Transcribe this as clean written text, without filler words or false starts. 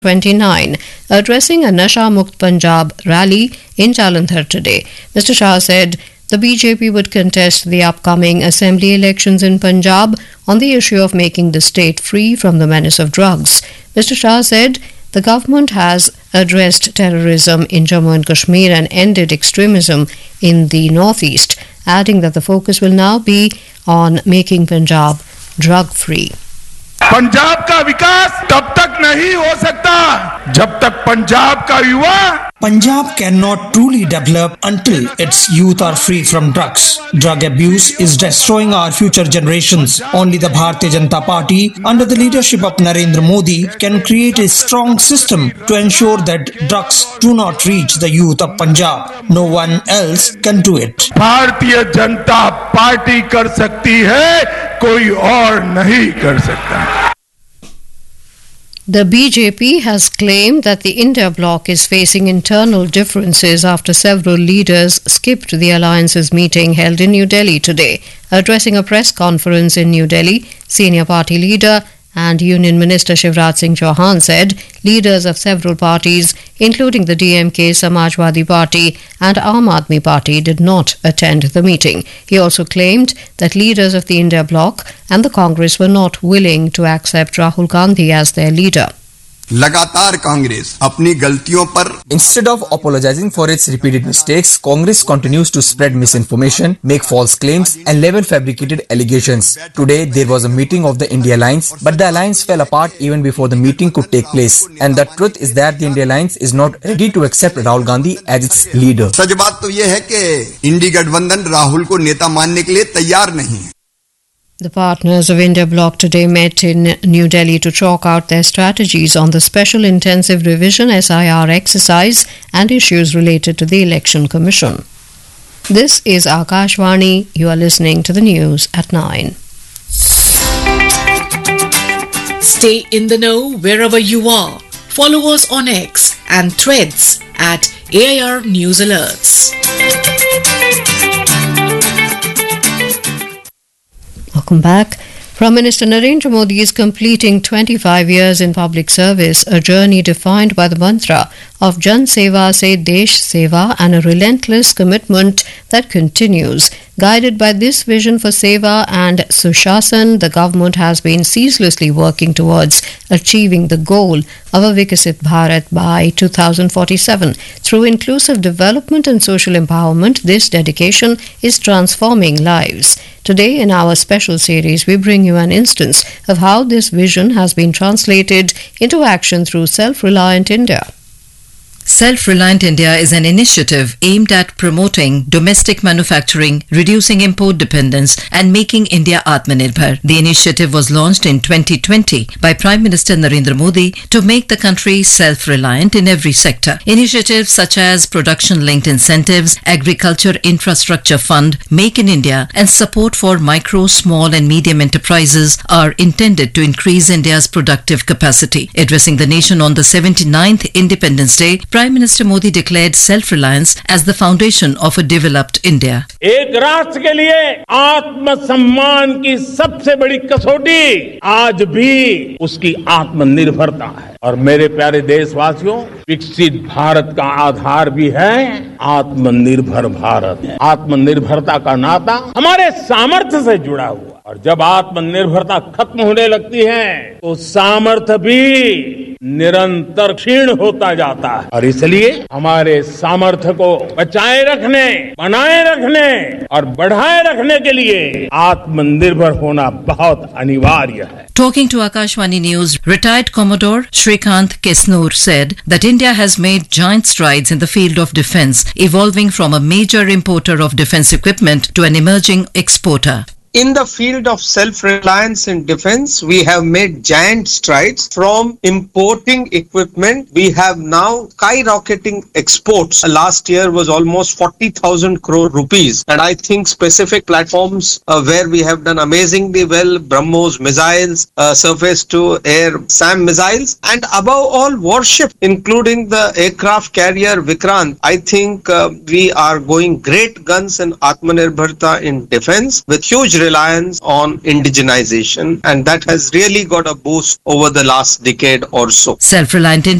29, addressing a Nasha Mukt Punjab rally in Jalandhar today. Mr. Shah said the BJP would contest the upcoming assembly elections in Punjab on the issue of making the state free from the menace of drugs. Mr. Shah said the government has addressed terrorism in Jammu and Kashmir and ended extremism in the northeast, adding that the focus will now be on making Punjab drug-free. Punjab का विकास तब तक नहीं हो सकता जब तक पंजाब का युवा Punjab cannot truly develop until its youth are free from drugs. Drug abuse is destroying our future generations. Only the Bharatiya Janata Party, under the leadership of Narendra Modi, can create a strong system to ensure that drugs do not reach the youth of Punjab. No one else can do it. Bharatiya Janata party कर सकती है, कोई और नहीं कर सकता. The BJP has claimed that the India bloc is facing internal differences after several leaders skipped the alliance's meeting held in New Delhi today. Addressing a press conference in New Delhi, senior party leader and Union Minister Shivraj Singh Chauhan said leaders of several parties, including the DMK, Samajwadi Party and Aam Aadmi Party, did not attend the meeting. He also claimed that leaders of the India bloc and the Congress were not willing to accept Rahul Gandhi as their leader. लगातार कांग्रेस अपनी गलतियों पर Instead of apologizing for its repeated mistakes, Congress continues to spread misinformation, make false claims and level fabricated allegations. Today there was a meeting of the India Alliance, but the alliance fell apart even before the meeting could take place. And the truth is that the India Alliance is not ready to accept Rahul Gandhi as its leader. सच बात तो ये है कि इंडी गठबंधन राहुल को नेता मानने के लिए तैयार नहीं है. The partners of India bloc today met in New Delhi to chalk out their strategies on the Special Intensive Revision SIR exercise and issues related to the Election Commission. This is Akashvani. You are listening to the news at 9. Stay in the know wherever you are. Follow us on X and Threads at AIR News Alerts. Welcome back. Prime Minister Narendra Modi is completing 25 years in public service, a journey defined by the mantra of Jan Seva Se Desh Seva and a relentless commitment that continues. Guided by this vision for Seva and Sushasan, the government has been ceaselessly working towards achieving the goal of a Vikasit Bharat by 2047. Through inclusive development and social empowerment, this dedication is transforming lives. Today, in our special series, we bring you an instance of how this vision has been translated into action through Self-Reliant India. Self-Reliant India is an initiative aimed at promoting domestic manufacturing, reducing import dependence and making India Atmanirbhar. The initiative was launched in 2020 by Prime Minister Narendra Modi to make the country self-reliant in every sector. Initiatives such as production-linked incentives, agriculture infrastructure fund, Make in India and support for micro, small and medium enterprises are intended to increase India's productive capacity. Addressing the nation on the 79th Independence Day, Prime Minister Modi declared self-reliance as the foundation of a developed India. एक राष्ट्र के लिए आत्मसम्मान की सबसे बड़ी कसौटी आज भी उसकी आत्मनिर्भरता है और मेरे प्यारे देशवासियों, विकसित भारत का आधार भी है आत्मनिर्भर भारत. आत्मनिर्भरता का नाता हमारे सामर्थ्य से जुड़ा हुआ और जब आत्मनिर्भरता खत्म होने लगती है तो सामर्थ्य भी निरंतर क्षीण होता जाता है और इसलिए हमारे सामर्थ्य को बचाए रखने, बनाए रखने और बढ़ाए रखने के लिए आत्मनिर्भर होना बहुत अनिवार्य है. Talking to Akashvani News, retired Commodore Shrikant Kesnoor said that India has made giant strides in the field of defence, evolving from a major importer of defence equipment to an emerging exporter. In the field of self-reliance in defense, we have made giant strides. From importing equipment, we have now skyrocketing exports. Last year was almost 40,000 crore rupees. And I think specific platforms where we have done amazingly well, BrahMos missiles, surface-to-air SAM missiles, and above all, warship, including the aircraft carrier Vikrant. I think we are going great guns in Atmanirbharta in defense with huge reliance on indigenization, and that has really got a boost over the last decade or so. Self-reliant